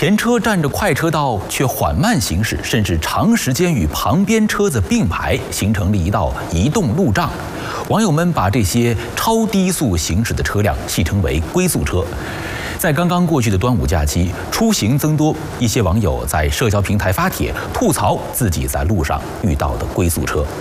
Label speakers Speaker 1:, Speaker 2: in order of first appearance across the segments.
Speaker 1: 前车占着快车道却缓慢行驶，甚至长时间与旁边车子并排，形成了一道移动路障。网友们把这些超低速行驶的车辆戏称为“龟速车”。在刚刚过去的端午假期，出行增多，一些网友在社交平台发帖吐槽自己在路上遇到的龟速车。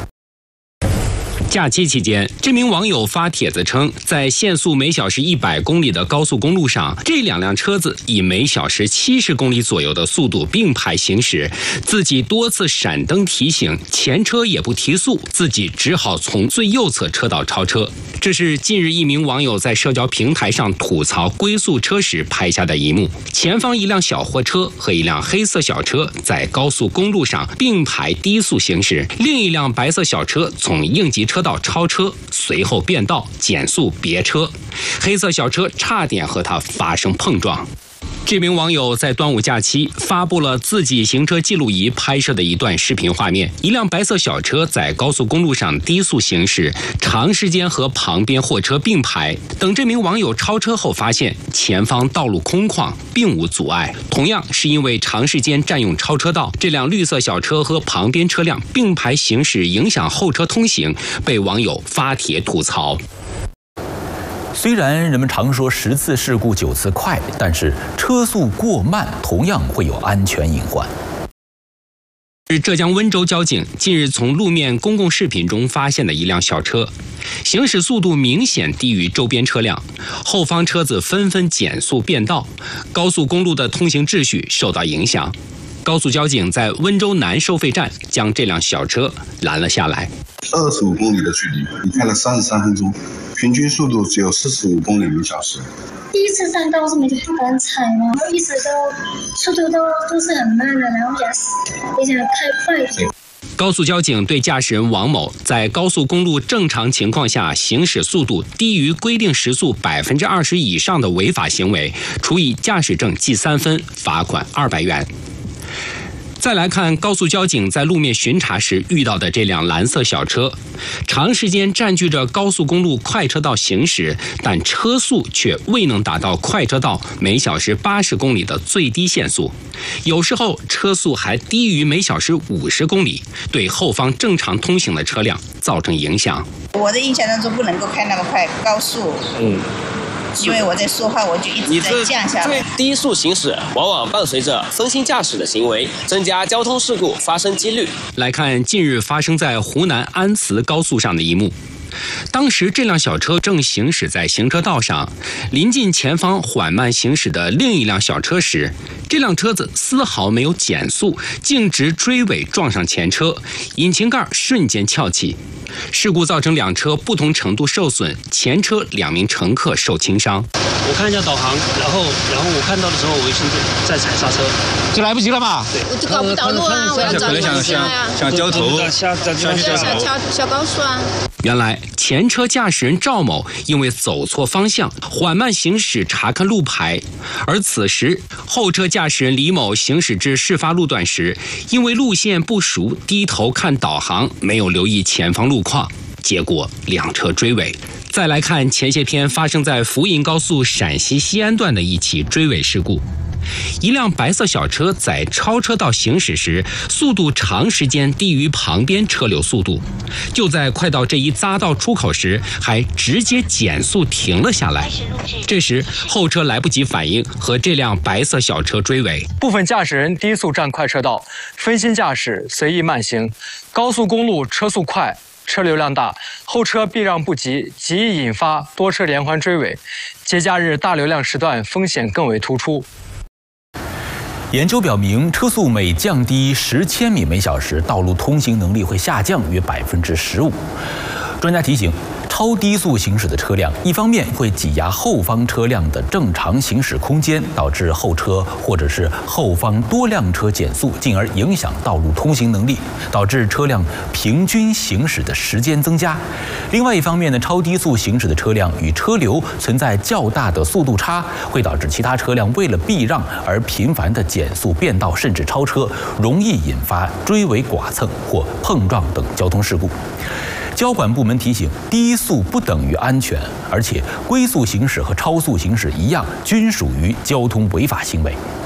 Speaker 2: 假期期间，这名网友发帖子称，在限速每小时100公里的高速公路上，这两辆车子以每小时70公里左右的速度并排行驶，自己多次闪灯提醒，前车也不提速，自己只好从最右侧车道超车。这是近日一名网友在社交平台上吐槽龟速车时拍下的一幕。前方一辆小货车和一辆黑色小车在高速公路上并排低速行驶，另一辆白色小车从应急车道超车，随后变道减速别车，黑色小车差点和他发生碰撞。这名网友在端午假期发布了自己行车记录仪拍摄的一段视频画面，一辆白色小车在高速公路上低速行驶，长时间和旁边货车并排。等这名网友超车后，发现前方道路空旷，并无阻碍。同样是因为长时间占用超车道，这辆绿色小车和旁边车辆并排行驶，影响后车通行，被网友发帖吐槽。
Speaker 1: 虽然人们常说10次事故9次快，但是车速过慢同样会有安全隐患。
Speaker 2: 浙江温州交警近日从路面公共视频中发现的一辆小车，行驶速度明显低于周边车辆，后方车子纷纷减速变道，高速公路的通行秩序受到影响。高速交警在温州南收费站将这辆小车拦了下来。
Speaker 3: 25公里的距离，你开了33分钟，平均速度只有45公里每小时。
Speaker 4: 第一次上高速就不敢踩嘛，一直都速度都是很慢的，然后也想开快一点。
Speaker 2: 高速交警对驾驶人王某在高速公路正常情况下行驶速度低于规定时速20%以上的违法行为，处以驾驶证记3分，罚款200元。再来看高速交警在路面巡查时遇到的这辆蓝色小车，长时间占据着高速公路快车道行驶，但车速却未能达到快车道每小时80公里的最低限速，有时候车速还低于每小时50公里，对后方正常通行的车辆造成影响。
Speaker 5: 我的印象当中不能够开那么快，高速。因为我在说话，我就一直在降下来。
Speaker 6: 低速行驶往往伴随着分心驾驶的行为，增加交通事故发生几率。
Speaker 2: 来看近日发生在湖南安慈高速上的一幕。当时这辆小车正行驶在行车道上，临近前方缓慢行驶的另一辆小车时，这辆车子丝毫没有减速，径直追尾撞上前车，引擎盖瞬间翘起。事故造成两车不同程度受损，前车2名乘客受轻伤。
Speaker 7: 我看一下导航，然后我看到的时候，我已经在踩刹车，
Speaker 8: 就来不及了嘛。
Speaker 7: 对，
Speaker 4: 我就搞不到路啊，我要找路线呀。
Speaker 8: 想交头，
Speaker 4: 下高速啊。
Speaker 2: 原来前车驾驶人赵某因为走错方向，缓慢行驶查看路牌，而此时后车驾驶人李某行驶至事发路段时，因为路线不熟，低头看导航，没有留意前方路况，结果两车追尾。再来看前些天发生在福银高速陕西西安段的一起追尾事故。一辆白色小车在超车道行驶时，速度长时间低于旁边车流速度，就在快到这一匝道出口时，还直接减速停了下来。这时后车来不及反应，和这辆白色小车追尾。
Speaker 9: 部分驾驶人低速占快车道，分心驾驶，随意慢行。高速公路车速快，车流量大，后车避让不及，极易引发多车连环追尾。节假日大流量时段风险更为突出。
Speaker 1: 研究表明，车速每降低10千米每小时，道路通行能力会下降约15%。专家提醒，超低速行驶的车辆，一方面会挤压后方车辆的正常行驶空间，导致后车或者是后方多辆车减速，进而影响道路通行能力，导致车辆平均行驶的时间增加。另外一方面呢，超低速行驶的车辆与车流存在较大的速度差，会导致其他车辆为了避让而频繁的减速变道，甚至超车，容易引发追尾剐蹭或碰撞等交通事故。交管部门提醒，低速不等于安全，而且龟速行驶和超速行驶一样，均属于交通违法行为。